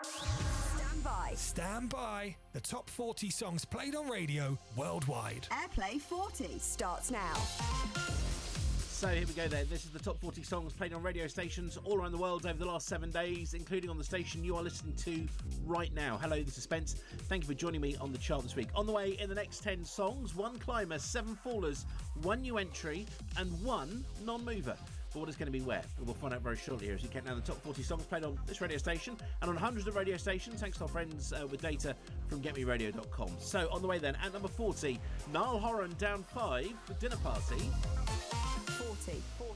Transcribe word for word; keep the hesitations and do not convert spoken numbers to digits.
Stand by. Stand by. The top forty songs played on radio worldwide. Airplay forty starts now. So here we go then. This is the top forty songs played on radio stations all around the world over the last seven days, including on the station you are listening to right now. Hello, this is Spence. Thank you for joining me on the chart this week. On the way in the next ten songs, one climber, seven fallers, one new entry and one non-mover. But what is going to be where? We'll find out very shortly here as we count down the top forty songs played on this radio station and on hundreds of radio stations, thanks to our friends uh, with data from get me radio dot com. So on the way then, at number forty, Niall Horan down five with Dinner Party. forty.